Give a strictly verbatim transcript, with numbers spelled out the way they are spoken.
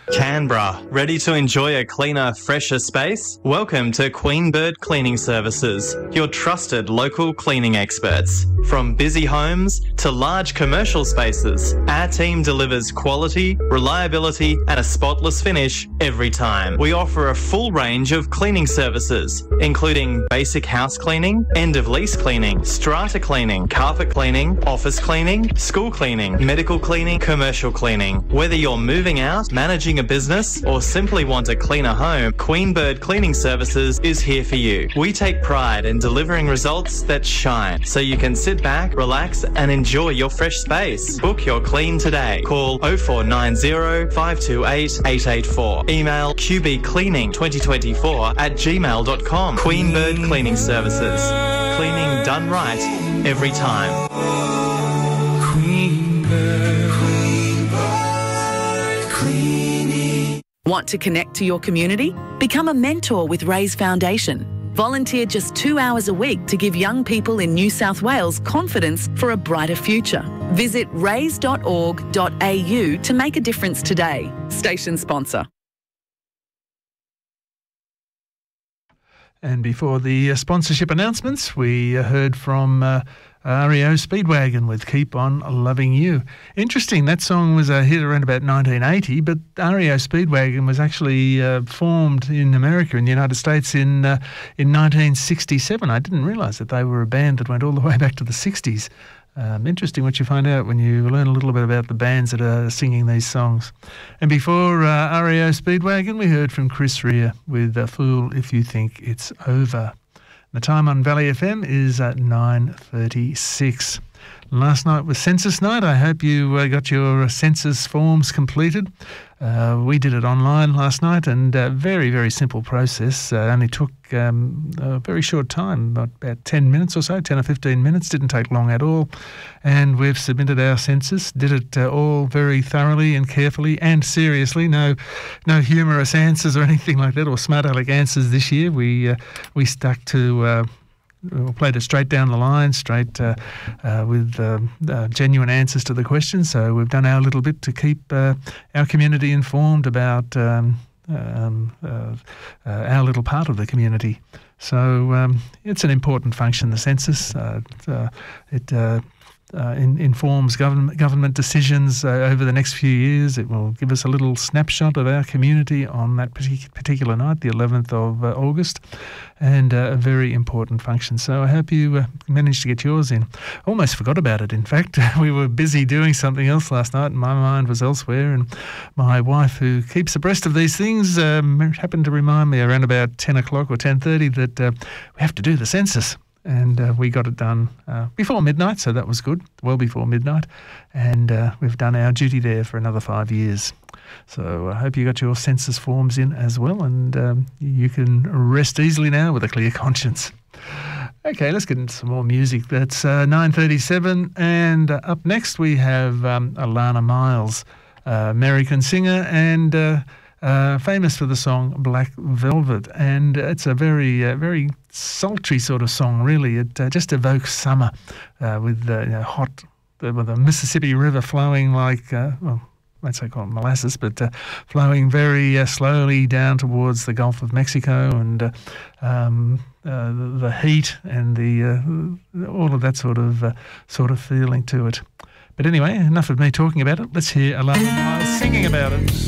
Canberra, ready to enjoy a cleaner, fresher space? Welcome to Queen Bird Cleaning Services, your trusted local cleaning experts. From busy homes to large commercial spaces, our team delivers quality, reliability and a spotless finish every time. We offer a full range of cleaning services, including basic house cleaning, end-of-lease cleaning, strata cleaning, carpet cleaning, office cleaning, school cleaning, medical cleaning, commercial cleaning. Whether you're moving out, managing a business or simply want a cleaner home, Queen Bird Cleaning Services is here for you. We take pride in delivering results that shine, so you can sit back, relax and enjoy your fresh space. Book your clean today. Call oh four nine oh, five two eight, eight eight four. Email q b cleaning twenty twenty-four at gmail dot com. Queen Bird Cleaning Services. Cleaning done right every time. Queen Bird, Queen Bird Cleaning. Want to connect to your community? Become a mentor with Raise Foundation. Volunteer just two hours a week to give young people in New South Wales confidence for a brighter future. Visit raise dot org dot a u to make a difference today. Station sponsor. And before the uh, sponsorship announcements, we uh, heard from uh, R E O Speedwagon with Keep On Loving You. Interesting, that song was a hit around about nineteen eighty, but R E O Speedwagon was actually uh, formed in America, in the United States, in uh, in nineteen sixty-seven. I didn't realise that they were a band that went all the way back to the sixties. Um, interesting what you find out when you learn a little bit about the bands that are singing these songs. And before uh, R E O Speedwagon, we heard from Chris Rea with uh, Fool If You Think It's Over. The time on Valley F M is at nine thirty-six. Last night was census night. I hope you uh, got your census forms completed. Uh, we did it online last night, and a uh, very, very simple process. Uh, only took um, a very short time, about ten minutes or so, ten or fifteen minutes. Didn't take long at all. And we've submitted our census, did it uh, all very thoroughly and carefully and seriously. No no humorous answers or anything like that, or smart aleck answers this year. We, uh, we stuck to... Uh, We played it straight down the line, straight uh, uh, with uh, uh, genuine answers to the questions. So we've done our little bit to keep uh, our community informed about um, um, uh, uh, our little part of the community. So um, it's an important function, the census. Uh, uh, it uh, uh, in, informs government, government decisions uh, over the next few years. It will give us a little snapshot of our community on that particular night, the eleventh of uh, August. And uh, a very important function. So I hope you uh, managed to get yours in. Almost forgot about it, in fact. We were busy doing something else last night and my mind was elsewhere, and my wife, who keeps abreast of these things, um, happened to remind me around about ten o'clock or ten thirty that uh, we have to do the census. And uh, we got it done uh, before midnight, so that was good, well before midnight. And uh, we've done our duty there for another five years. So I hope you got your census forms in as well, and um, you can rest easily now with a clear conscience. Okay, let's get into some more music. That's uh, nine thirty-seven, and uh, up next we have um, Alana Miles, uh, American singer and uh, uh, famous for the song Black Velvet. And it's a very, uh, very sultry sort of song, really. It uh, just evokes summer uh, with uh, you know, hot, uh, with the Mississippi River flowing like, uh, well, I'd say call it molasses, but uh, flowing very uh, slowly down towards the Gulf of Mexico, and uh, um, uh, the, the heat and the uh, all of that sort of uh, sort of feeling to it. But anyway, enough of me talking about it. Let's hear Alana Miles singing about it.